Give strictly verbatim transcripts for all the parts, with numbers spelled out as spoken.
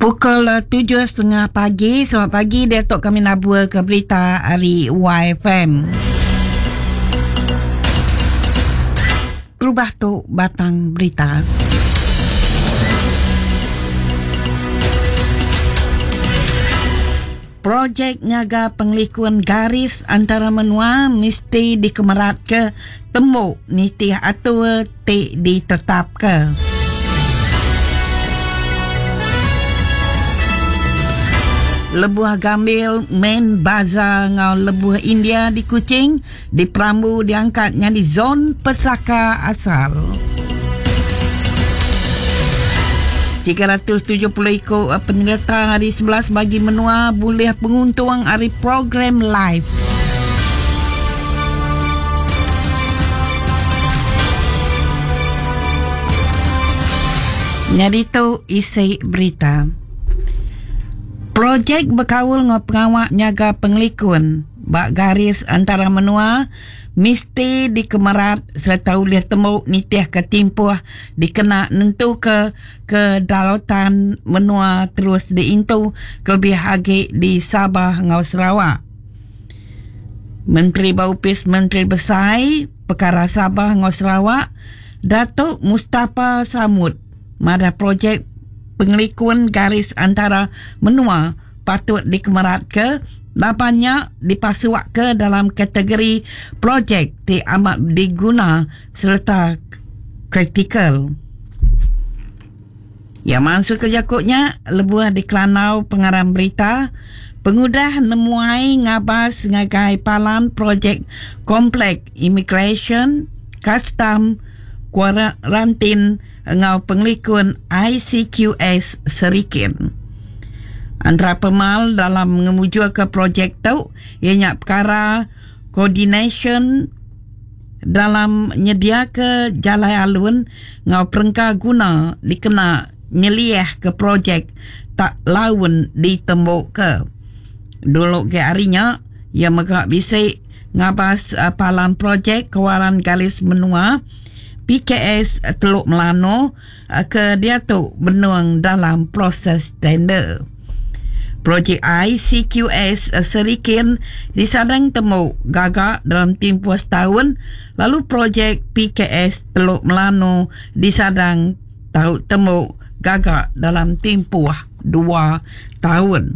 Pukul tujuh setengah pagi. Selamat pagi, Datuk kami nabur ke berita hari Y F M. Berubah tu batang berita. Projek nyaga penglikuan garis antara menua mesti dikemerat ke tembok nitih atur ti ditetap ke. Lebuh gambil main bazar ngau lebuh India di Kuching di Perambu diangkat jadi zon pesaka asal. tiga ratus tujuh puluh ekor penyerta hari sebelas bagi menua boleh penguntung hari program live. Jadi tu isi berita. Projek berkawal dengan pengawak nyaga penglikuan bak garis antara menua mesti dikemerat serta ulih tembok nitih ketimpuh dikena nentu ke kedalatan menua terus diintu kelebih hagi di Sabah ngau Sarawak. Menteri Baupis Menteri Besai Perkara Sabah ngau Sarawak Datuk Mustafa Samud mada projek penglikuan garis antara menua patut dikemerat ke lapanya dipasuak ke dalam kategori projek di amat diguna serta kritikal. Ya, masuk ke jakutnya lebuh di Kelanau pengarang berita pengudah nemuai ngabas ngagai palan projek komplek immigration, custom, kuarantin ngau penglikuan I C Q S Serikin. Antara pemal dalam mengemuju ke projek tu ianya perkara coordination dalam nyedia ke jalai alun ngau perengka guna dikena nyeliah ke projek tak laun ditembok ke. Dulu ke harinya ia megak bisik ngabas uh, palang projek kawalan garis menua P K S Teluk Melano ke dia tu benuang dalam proses tender. Projek I C Q S Serikin disadang temu gagak dalam tempoh setahun, lalu projek P K S Teluk Melano disadang tahu temu gagak dalam tempoh dua tahun.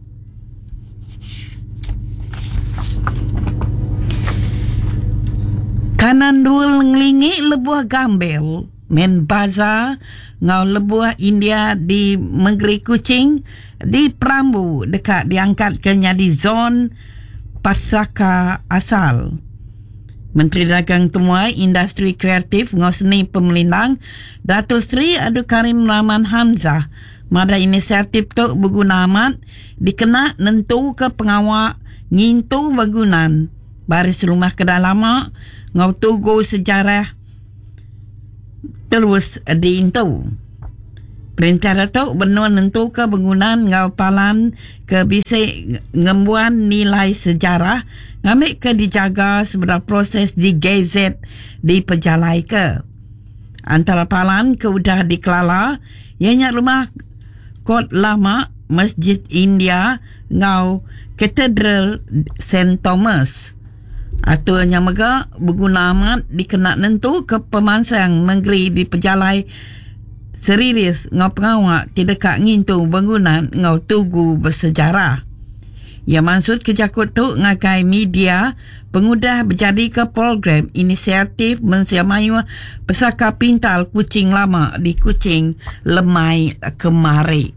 Kanan dul ngelingi lebuh gambel men bazar ngau lebuh India di negeri Kuching di Perambu dekat diangkat ke jadi zon pasaka asal. Menteri Dagang Temuai Industri Kreatif ngau seni pemelindang Datuk Seri Abdul Karim Rahman Hamzah mada inisiatif tu berguna amat dikena nentu ke pengawak nyintu bangunan baris rumah kedalaman ngau tugu sejarah terus diintu. Perintah tu benar nentu ke bangunan ngau palan ke bisik ngembuan nilai sejarah ngambil ke dijaga sebenar proses di gazet di pejalai ke. Antara palan ke udah dikelala ianya rumah kot lama Masjid India ngau Katedral Saint Thomas. Aturnya mega berguna amat dikena nentu ke pemansang negeri di pejalai seriris ngau pengawak tidak kak ngintu bangunan ngau tugu bersejarah. Ya maksud kejakut tu ngakai media pengudah berjadi ke program inisiatif mensiamayu pesaka pintal Kuching lama di Kuching lemai kemari.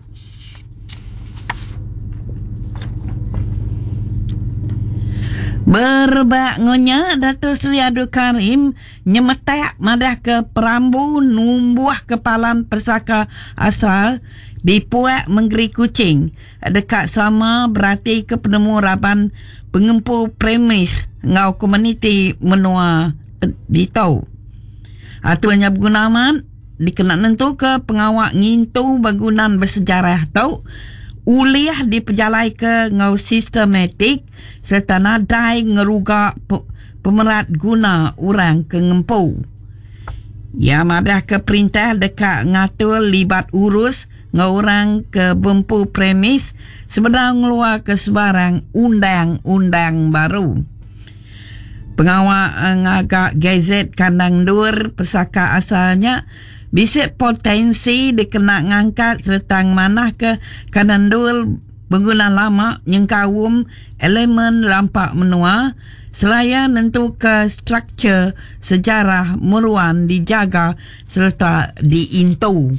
Berbak ngonya Datuk Seri Abdul Karim nyemetak madah ke Perambu numbuh kepalan pesaka asal di Puak Menggeri Kuching dekat sama berarti ke penemu raban pengempu premis ngau komuniti menua di tau. Atuannya berguna amat dikena nentu ke pengawak ngintu bangunan bersejarah tau uliah diperjalai ke ngau sistematik serta nadai ngeruga pe- pemerat guna orang ke ngempu. Ya madah ke perintah dekat ngatur libat urus ngorang ke bempu premis sebenarnya ngeluar ke sebarang undang-undang baru. Pengawal ngagak gazet kandang dur pesaka asalnya bisa potensi dikena ngangkat serta manah ke kandang dur pengguna lama yang kawum elemen lampak menua selaya nentu ke struktur sejarah muruan dijaga serta diintu.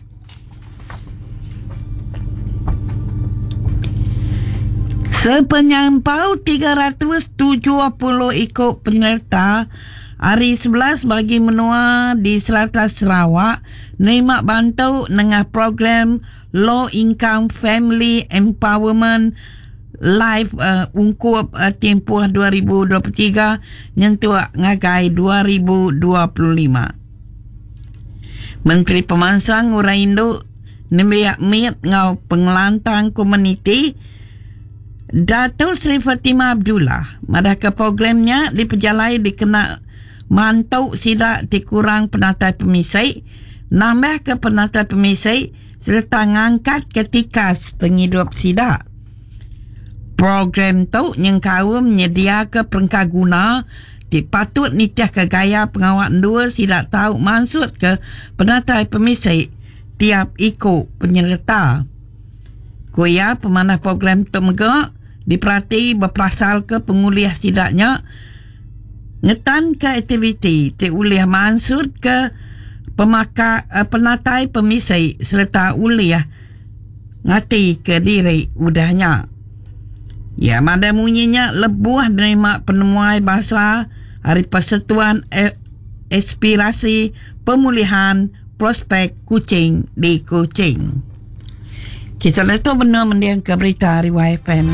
Sepenyampau tiga ratus tujuh puluh ikut penyerta hari sebelas bagi menua di Selatan Sarawak nerima bantu dengan program Low Income Family Empowerment Live uh, ungkup uh, tempoh dua ribu dua puluh tiga nyentuh ngagai dua ribu dua puluh lima. Menteri Pemansang Orang Indo Nembiak Mit ngau pengelantang komuniti Datuk Seri Fatimah Abdullah madaka programnya diperjalai dikena mantau sidak dikurang penatai pemisai nambah ke penatai pemisai serta ngangkat ketika penghidup sidak. Program tu yang kau menyedia ke perengkah guna dipatut nitiah ke gaya pengawak dua sidak tahu maksud ke penatai pemisai tiap ikut penyerta. Kuya pemanah program tu megak diperhati berperasal ke penguliah tidaknya ngetan ke aktiviti diuliah maksud ke pemaka uh, penatai pemisai serta uliah ngati ke diri udahnya. Ya, mada munyinya lebuh menerima penemuan bahasa Hari Persatuan eh, Aspirasi Pemulihan Prospek Kuching di Kuching. Kita letak benar mendiang ke berita Riwayat F M.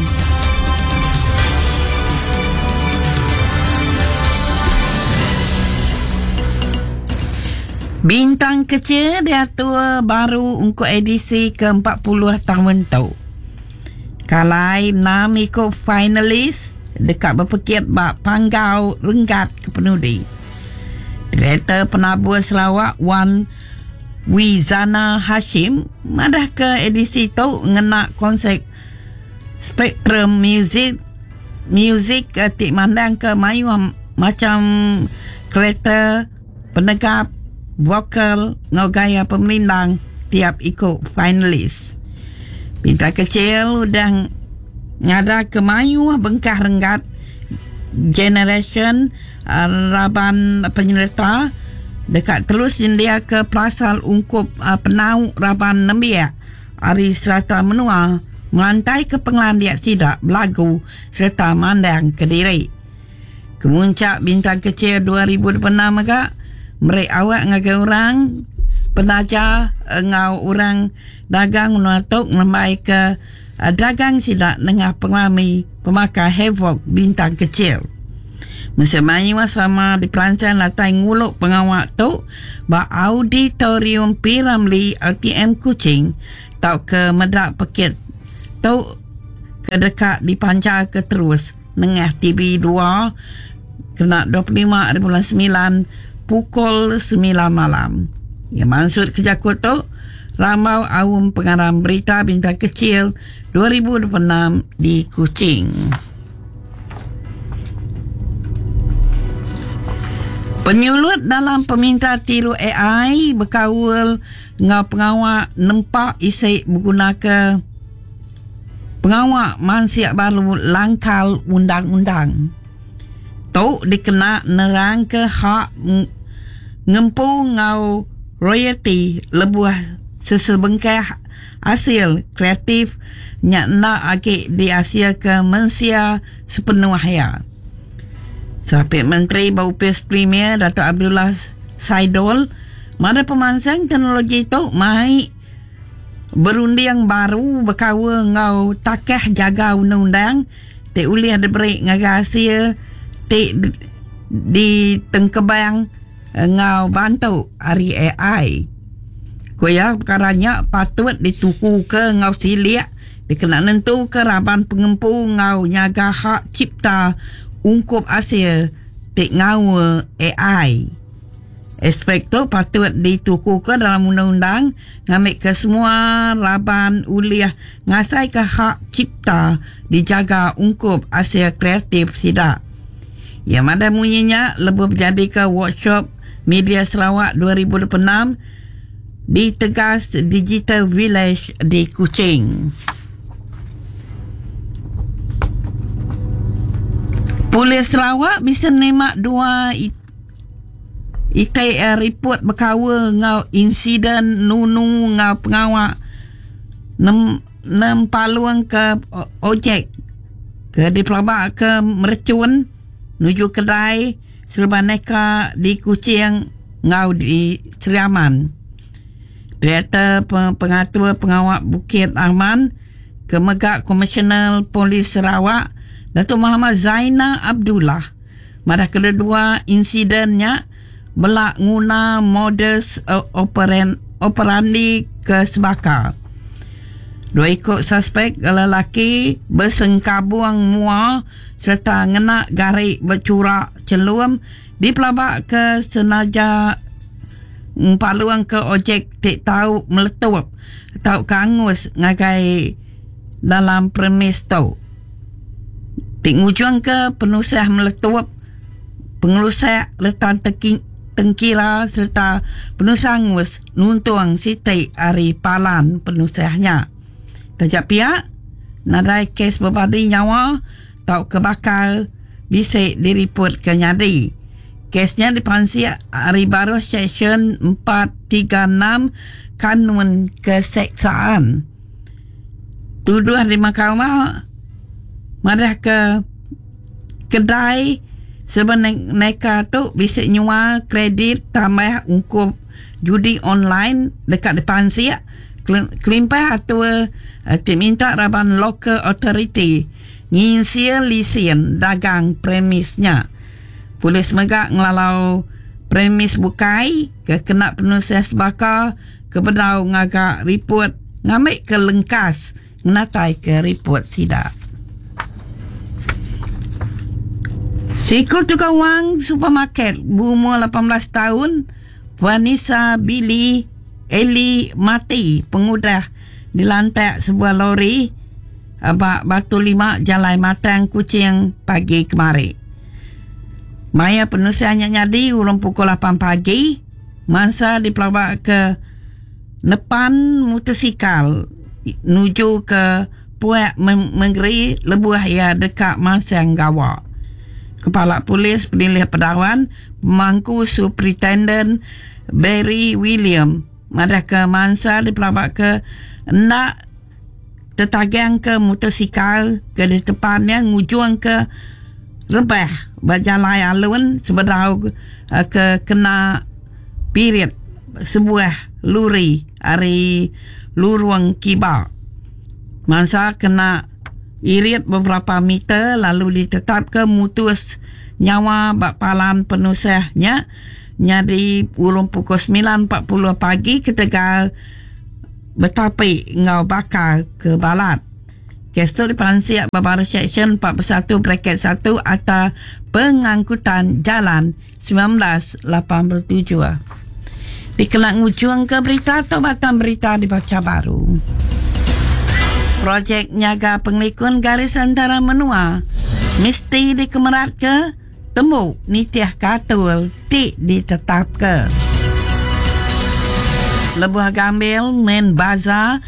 Bintang kecil diatur baru untuk edisi ke empat puluh tahun tu. Kalai enam ikut finalis dekat berpekit bak panggau renggat ke penudi. Direktur Penabur Sarawak Wan Wizana Hashim madah ke edisi tu ngena konsep spektrum music music ketik mandang ke mayu macam kereta penegap vokal ngau gaya pemerintang tiap ikut finalis. Bintang kecil udah ngada ke mayu bengkah renggat generation uh, raban penyerta dekat terus jendia ke perasal ungkup uh, penau raban nembia hari serta menua melantai ke penglandiak sidak belagu serta mandang ke diri. Kemuncak bintang kecil dua ribu dua puluh enam agak mereka awak ngagai orang penaja ngau orang dagang menuatuk membaik ke uh, dagang sidak dengan pengalami pemakai havoc bintang kecil. Mesemai sama diperancang latai nguluk pengawak tu ba auditorium P. Ramlee L T M Kuching tau ke medak pekit tu ke dekat dipancar ke terus nengah T V dua kena dua puluh lima hari bulan sembilan pukul sembilan malam. Yang maksud kejakut tu ramau awam pengarang berita bintang kecil dua ribu dua puluh enam di Kuching. Penyulut dalam peminta tiru A I berkawal ngau pengawak nempak isi menggunakan pengawak mansiak baru langkal undang-undang. Tu dikena nerang ke hak ngempu ngau royalty lebuah sesebengkah hasil kreatif nyakna agi di Asia ke Malaysia sepenuhnya. Sampai Menteri Baupes Premier Datuk Abdullah Saidol mana pemansang teknologi itu mai berunding baru berkawa ngau takah jaga undang-undang te uliah diberi ngagasia te di tengkebang ngau bantu hari A I. Kuya perkaranya patut dituku ke ngau siliak dikena nentu ke raban pengempu ngau nyaga hak cipta ungkup Asia tek ngawa A I. Aspek tu patut ditukukan dalam undang-undang ngambil ke semua raban uliah ngasai ke hak cipta dijaga ungkup hasil kreatif sidak. Yang mana bunyinya lebih berjadi ke workshop Media Sarawak dua ribu dua puluh enam di Tegas Digital Village di Kuching. Polis Sarawak bisa nemak dua Itai uh, report berkawa ngau insiden nunu ngau pengawak nem, nem paluang ke o, ojek ke di pelabak ke mercun menuju kedai serba neka di Kuching ngau di Seriaman. Direktur Pengatur Pengawak Bukit Arman, Kemegak Komisioner Polis Sarawak Datuk Muhammad Zainal Abdullah pada kedua insidennya belak guna modus uh, operan, operandi ke sebakar. Dua ikut suspek lelaki bersengkabuang mua serta ngena garik bercurak celum di pelabak ke senaja paluang ke ojek tak tahu meletup tahu kangus ngagai dalam premis tu. Tik ngujung ke penusah meletup pengelusak letan teking tengkira serta penusangus nuntuang siti ari palan penusahnya. Tajak pihak nadai kes berbadi nyawa tau kebakar bisa diriput ke nyadi. Kesnya dipansi hari baru Seksyen empat tiga enam Kanun Keseksaan. Tuduh di mahkamah madah ke kedai sebenarnya neka tu bisa nyua kredit tambah ungkup judi online dekat depan siap kelimpah atau uh, diminta raban local authority nginsia lisen dagang premisnya. Polis megak ngelalau premis bukai ke kena penulis bakar ke bedau ngagak report ngambil ke lengkas ngatai ke report sidak. Sikul tukang wang supermarket berumur lapan belas tahun Vanessa Billy Eli mati pengudah dilantak sebuah lori abak Batu Lima Jalan Matang Kuching pagi kemarin. Maya penusiannya nyadi urung pukul lapan pagi masa dipelabak ke depan motosikal nuju ke Puak Menggeri lebuh ya dekat Masang Gawak. Kepala Polis Penilih Pedawan Pemangku Superintendent Barry William madah ke Mansa dipelabak ke nak tetagang ke motosikal ke di depannya ngujung ke rebah berjalai alun sebedau uh, ke kena pirit sebuah luri hari luruang kibar. Masa kena irit beberapa meter lalu ditetap ke mutus nyawa bak palan penusahnya nyadi urung pukul sembilan empat puluh pagi ketika betapi ngau bakar ke balat. Kes tu dipansiak baru Seksyen empat puluh satu braket satu atau pengangkutan jalan seribu sembilan ratus lapan puluh tujuh. Dikelak ngujung ke berita atau batang berita dibaca baru. Projek nyaga penglikun garis antara menua mesti dikemerat ke temu nitiah katul ti ditetap ke. Lebuh gambil main bazar